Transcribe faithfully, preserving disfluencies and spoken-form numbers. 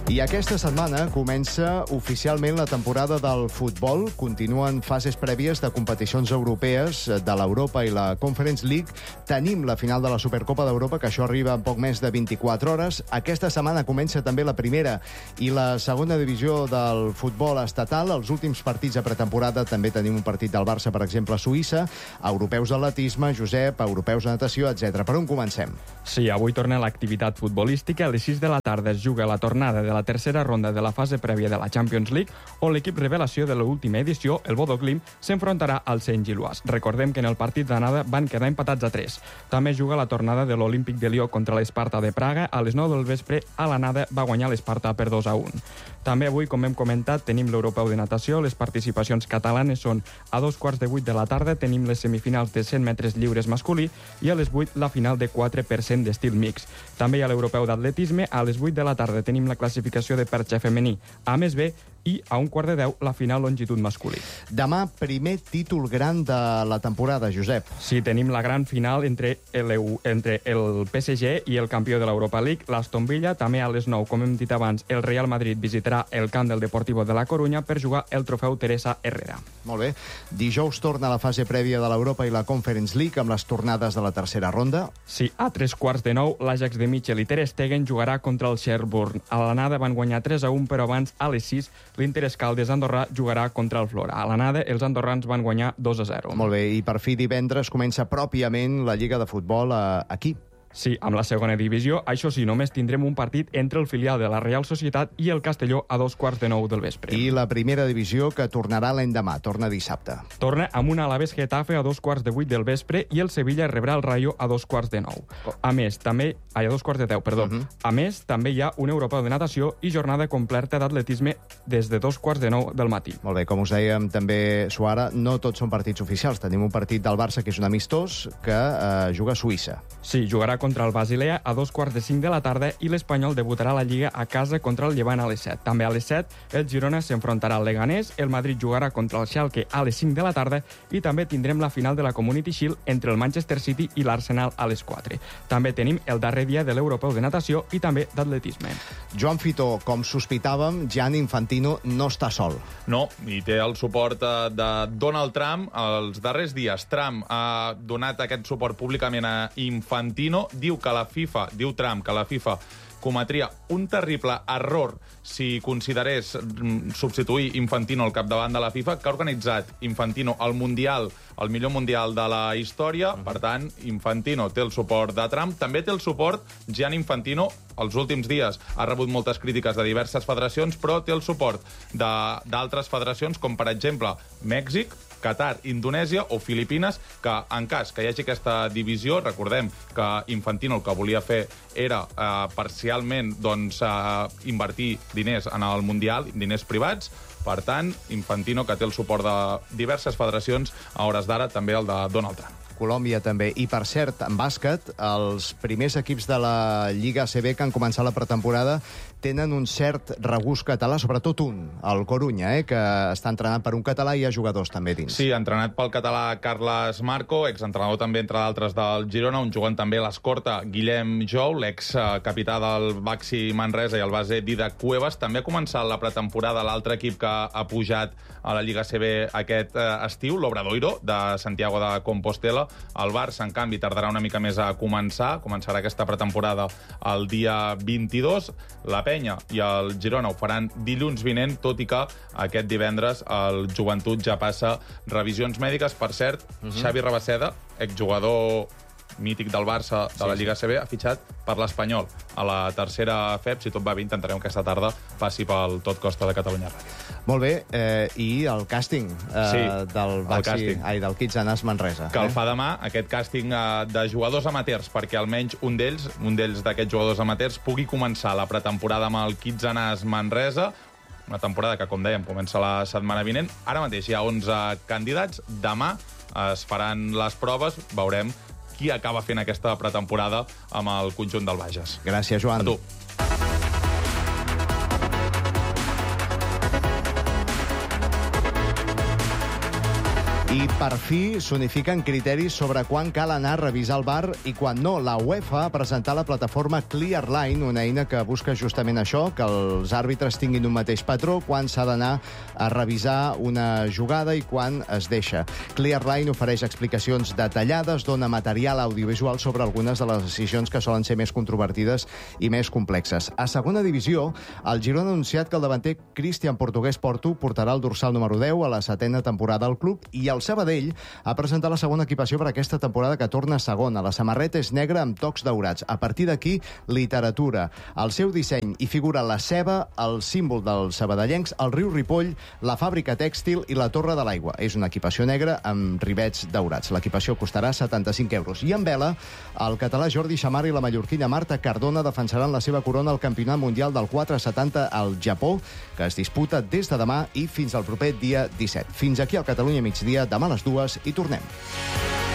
I aquesta setmana comença oficialment la temporada del futbol. Continuen fases prèvies de competicions europees de l'Europa i la Conference League. Tenim la final de la Supercopa d'Europa, que això arriba en poc més de vint-i-quatre hores. Aquesta setmana comença també la primera i la segona divisió del futbol estatal. Els últims partits de pretemporada també tenim un partit del Barça, per exemple, a Suïssa, europeus d'atletisme, Josep, europeus de natació, etcètera. Per on comencem? Sí, avui torna l'activitat futbolística. A les sis de la tarda es juga la tornada de la tercera ronda de la fase prèvia de la Champions League, on l'equip revelació de l'última edició, el Bodo Glimt, s'enfrontarà al Saint Gilloise. Recordem que en el partit d'anada van quedar empatats a tres. També juga la tornada de l'Olímpic de Lió contra l'Esparta de Praga. A les nou del vespre, a l'anada, va guanyar l'Esparta per dos a un. També avui, com hem comentat, tenim l'europeu de natació. Les participacions catalanes són a dos quarts de vuit de la tarda, tenim les semifinals de cent metres lliures masculí i a les vuit la final de quatre per cent d'estil mix. També hi ha l'europeu d'atletisme. A les vuit de la tarda tenim la classificació de perxa femení A més B i a un quart de deu la final longitud masculí. Demà, primer títol gran de la temporada, Josep. Sí, tenim la gran final entre el, entre el P S G i el campió de l'Europa League, l'Aston Villa. També a les nou, com hem dit abans, el Real Madrid visitarà el camp del Deportivo de la Corunya per jugar el trofeu Teresa Herrera. Molt bé. Dijous torna la fase prèvia de l'Europa i la Conference League amb les tornades de la tercera ronda. Sí, a tres quarts de nou, l'Ajax de Michel i Ter Stegen jugarà contra el Sherborne. A l'anada van guanyar tres a un, però abans, a les sis, l'Inter Escaldes Andorrà jugarà contra el Flora. A l'anada, els andorrans van guanyar dos a zero. Molt bé, i per fi divendres comença pròpiament la Lliga de Futbol aquí. Sí, amb la segona divisió. Això sí, només tindrem un partit entre el filial de la Real Societat i el Castelló a dos quarts de nou del vespre. I la primera divisió, que tornarà l'endemà, torna dissabte. Torna amb un Alavés Getafe a dos quarts de vuit del vespre i el Sevilla rebrà el Rayo a dos quarts de nou. A més, també... Ai, a dos quarts de deu, perdó. Uh -huh. A més, també hi ha un europeu de natació i jornada completa d'atletisme des de dos quarts de nou del matí. Molt bé, com us dèiem també, Suara, no tots són partits oficials. Tenim un partit del Barça, que és un amistós, que eh, juga a Suïssa. Sí, jugarà contra el Basilea a dos quarts de cinc de la tarda i l'Espanyol debutarà a la Lliga a casa contra el Llevant a les set. També a les set, el Girona s'enfrontarà al Leganés, el Madrid jugarà contra el Schalke a les cinc de la tarda i també tindrem la final de la Community Shield entre el Manchester City i l'Arsenal a les quatre. També tenim el darrer dia de l'europeu de natació i també d'atletisme. Joan Fitó, com sospitàvem, Gianni Infantino no està sol. No, i té el suport de Donald Trump. Els darrers dies, Trump ha donat aquest suport públicament a Infantino. Diu que la FIFA, diu Trump, que la FIFA cometria un terrible error si considerés substituir Infantino al capdavant de la FIFA, que ha organitzat Infantino al Mundial, el millor Mundial de la història. Uh-huh. Per tant, Infantino té el suport de Trump. També té el suport Gianni Infantino. Els últims dies ha rebut moltes crítiques de diverses federacions, però té el suport d'altres federacions, com per exemple Mèxic, Qatar, Indonèsia o Filipines, que en cas que hi hagi aquesta divisió, recordem que Infantino el que volia fer era eh, parcialment doncs, eh, invertir diners en el Mundial, diners privats. Per tant, Infantino, que té el suport de diverses federacions, a hores d'ara també el de Donald Trump. Colòmbia també. I, per cert, en bàsquet, els primers equips de la Lliga A C B que han començat la pretemporada tenen un cert regust català, sobretot un, el Corunya, eh, que està entrenat per un català i hi ha jugadors també dins. Sí, entrenat pel català Carles Marco, exentrenador també, entre d'altres, del Girona, on juguen també l'escorta Guillem Jou, l'ex-capità del Baxi Manresa i el base Didac Cuevas. També ha començat la pretemporada l'altre equip que ha pujat a la Lliga A C B aquest eh, estiu, l'Obradoiro, de Santiago de Compostela. El Barça, en canvi, tardarà una mica més a començar. Començarà aquesta pretemporada el dia vint-i-dos. La Penya i el Girona ho faran dilluns vinent, tot i que aquest divendres el Joventut ja passa revisions mèdiques. Per cert, uh-huh. Xavi Rabaseda, exjugador mític del Barça de sí, la Lliga A C B, ha fitxat per l'Espanyol a la tercera F E B. Si tot va bé, intentarem que aquesta tarda passi pel Tot Costa de Catalunya Ràdio. Molt bé, eh, i el càsting eh, sí, del Baxi, ai, del Kids Anas Manresa. Que eh? el fa demà, aquest càsting eh, de jugadors amateurs, perquè almenys un d'ells, un d'ells d'aquests jugadors amateurs, pugui començar la pretemporada amb el Kids Anas Manresa, una temporada que, com dèiem, comença la setmana vinent. Ara mateix hi ha onze candidats. Demà es faran les proves, veurem qui acaba fent aquesta pretemporada amb el conjunt del Bages. Gràcies, Joan. A tu. I per fi s'unifiquen criteris sobre quan cal anar a revisar el V A R i quan no. La UEFA ha presentat la plataforma Clearline, una eina que busca justament això, que els àrbitres tinguin un mateix patró quan s'ha d'anar a revisar una jugada i quan es deixa. Clearline ofereix explicacions detallades, dona material audiovisual sobre algunes de les decisions que solen ser més controvertides i més complexes. A segona divisió, el Girona ha anunciat que el davanter Cristian Portugués Porto portarà el dorsal número deu a la setena temporada al club i el Sabadell ha presentat la segona equipació per aquesta temporada que torna a segona. La samarreta és negra amb tocs daurats. A partir d'aquí, literatura. Al seu disseny hi figura la ceba, el símbol dels sabadellencs, el riu Ripoll, la fàbrica tèxtil i la Torre de l'Aigua. És una equipació negra amb rivets daurats. L'equipació costarà setanta-cinc euros. I en vela, el català Jordi Xamarra i la mallorquina Marta Cardona defensaran la seva corona al Campionat Mundial del quatre setanta al Japó, que es disputa des de demà i fins al proper dia disset. Fins aquí al Catalunya Migdia. Demà a les dues i tornem.